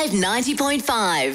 Live 90.5.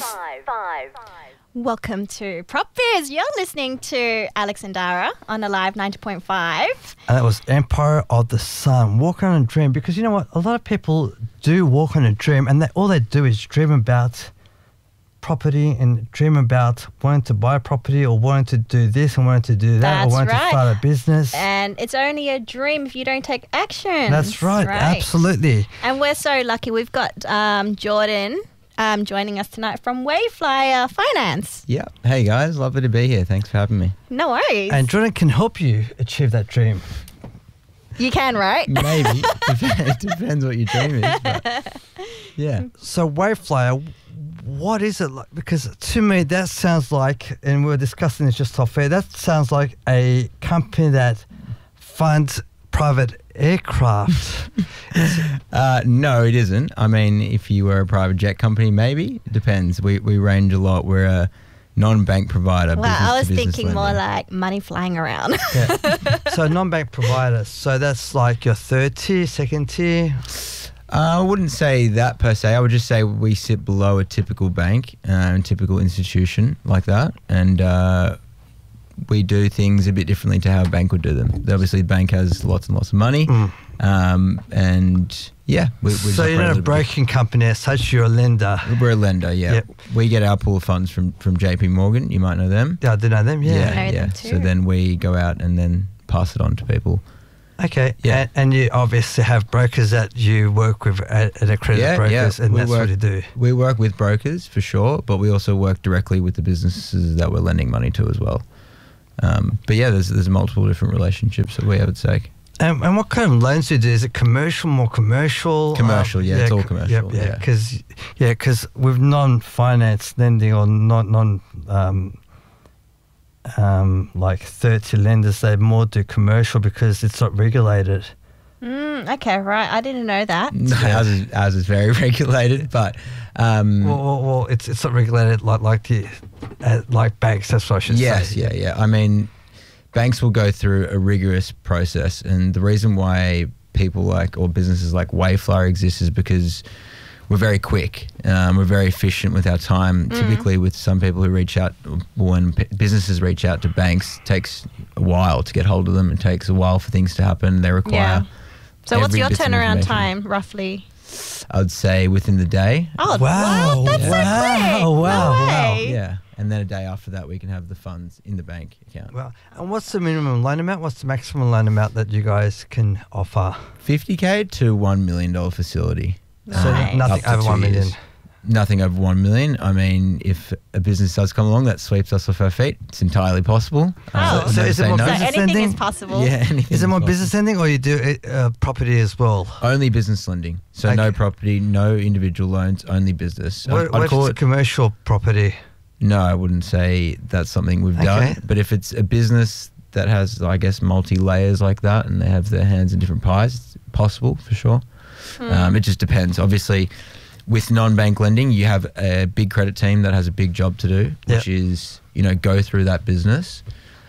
Welcome to Prop Biz. You're listening to Alex and Dara on Alive 90.5. And that was Empire of the Sun, Walk on a Dream. Because you know what? A lot of people do walk on a dream, and all they do is dream about property and dream about wanting to buy property or wanting to do this and wanting to do that That's or wanting right. to start a business. And it's only a dream if you don't take action. That's right. Absolutely. And we're so lucky. We've got Jordan joining us tonight from Wayflyer Finance. Yeah. Hey guys, lovely to be here. Thanks for having me. No worries. And Jordan can help you achieve that dream. You can, right? Maybe. It depends what your dream is. But yeah. So Wayflyer, what is it like? Because to me that sounds like, and we were discussing this just off air, that sounds like a company that funds private aircraft. No, it isn't. I mean, if you were a private jet company, maybe. It depends. We range a lot. We're a non-bank provider. Well, I was business-to-business thinking more lender. like money flying around. Yeah. So non-bank provider. So that's like your third tier, second tier. I wouldn't say that per se. I would just say we sit below a typical bank, typical institution like that, and we do things a bit differently to how a bank would do them. Obviously, the bank has lots and lots of money, and yeah. So you're not a broking company as such, you're a lender. We're a lender, yeah. Yep. We get our pool of funds from JP Morgan. You might know them. Yeah, I do know them, yeah. I know them too. So then we go out and then pass it on to people. Okay, Yeah. and you obviously have brokers that you work with at accredited brokers, and that's what you do. We work with brokers for sure, but we also work directly with the businesses that we're lending money to as well. But yeah, there's multiple different relationships that we have at stake. And what kind of loans do you do? Is it commercial, more commercial? Commercial, it's all commercial. Yeah, because with non-finance lending or like third-tier lenders, they more do commercial because it's not regulated. Okay, right. I didn't know that. No, ours is very regulated, but Well, it's not regulated like banks. That's what I should say. Yeah. I mean, banks will go through a rigorous process, and the reason why people or businesses like Wayflyer exist is because we're very quick. We're very efficient with our time. Typically, with some people who reach out, when businesses reach out to banks, it takes a while to get hold of them. It takes a while for things to happen. They require. Yeah. So what's every your bit of turnaround information. time, roughly? I would say within the day. Oh, Wow, wow. That's so quick. wow. No way. Yeah. And then a day after that, we can have the funds in the bank account. Well, and what's the minimum loan amount? What's the maximum loan amount that you guys can offer? $50K to $1 million facility. So Nice. nothing Up to over 2 1 million. years. Nothing over 1 million. I mean, if a business does come along that sweeps us off our feet, it's entirely possible. Oh. So never is it say more no. So business anything lending? is possible. Yeah, anything Is it more possible. business lending or you do property as well? Only business lending. So no Okay. property, no individual loans, only business. What I'd if call it's it. commercial property? No, I wouldn't say that's something we've Okay. done. But if it's a business that has, I guess, multi-layers like that and they have their hands in different pies, it's possible for sure. It just depends. Obviously, with non-bank lending, you have a big credit team that has a big job to do, which is, go through that business.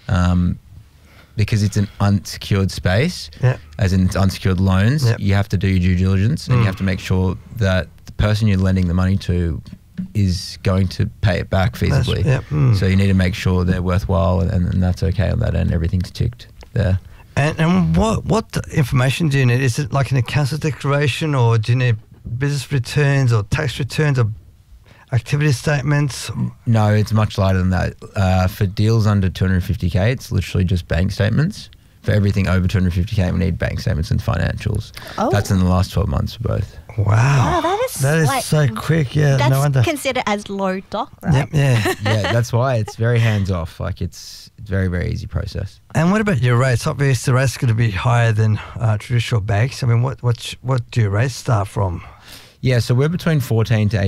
Because it's an unsecured space, as in it's unsecured loans, you have to do your due diligence and you have to make sure that the person you're lending the money to is going to pay it back feasibly. So you need to make sure they're worthwhile and that's okay on that end. Everything's ticked there. And what information do you need? Is it like an accounts declaration, or do you need business returns or tax returns or activity statements? No, it's much lighter than that. For deals under 250K, it's literally just bank statements. For everything over 250K, we need bank statements and financials. Oh. That's in the last 12 months for both. Wow. That is like, so quick, yeah. That's no wonder. considered as low doc, right? Yep, yeah. Yeah, that's why it's very hands-off. Like it's very, very easy process. And what about your rates? Obviously, the rates going to be higher than traditional banks. I mean, what do your rates start from? Yeah, so we're between 14 to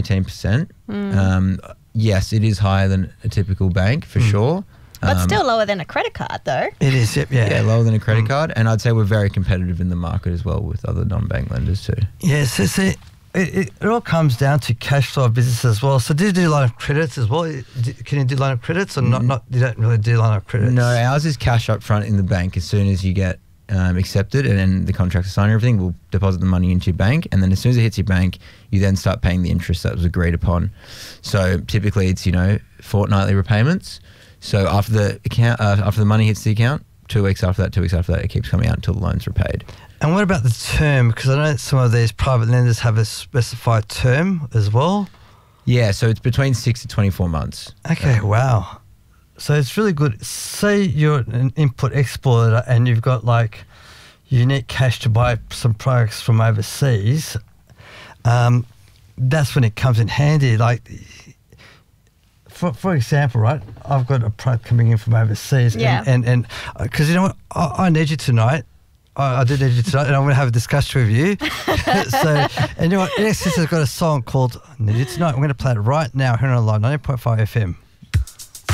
18%. Yes, it is higher than a typical bank for sure. But still lower than a credit card, though. It is, yep, yeah. Yeah, lower than a credit card. And I'd say we're very competitive in the market as well with other non-bank lenders too. Yeah, so see, it all comes down to cash flow of business as well. So do you do line of credits as well? Can you do line of credits or not? You don't really do line of credits? No, ours is cash up front in the bank as soon as you get accepted and then the contract is signed and everything, we'll deposit the money into your bank, and then as soon as it hits your bank, you then start paying the interest that was agreed upon. So typically it's, fortnightly repayments. So after the money hits the account, 2 weeks after that, it keeps coming out until the loan's repaid. And what about the term? Because I know some of these private lenders have a specified term as well. Yeah, so it's between 6 to 24 months. Okay, wow. So it's really good. Say you're an import-exporter and you've got you need cash to buy some products from overseas. That's when it comes in handy. For example, right, I've got a product coming in from overseas. Yeah. And because you know what, I need you tonight. I do need you tonight, and I'm going to have a discussion with you. So, and you know what, NXS has got a song called Need You Tonight. I'm going to play it right now here on Live 90.5 FM.